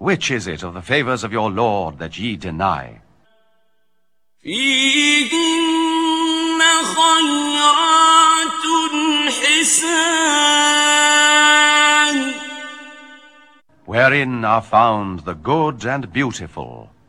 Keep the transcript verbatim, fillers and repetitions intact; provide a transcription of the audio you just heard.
Which is it of the favours of your Lord that ye deny? فيهن خيرات حسان Wherein are found the good and beautiful.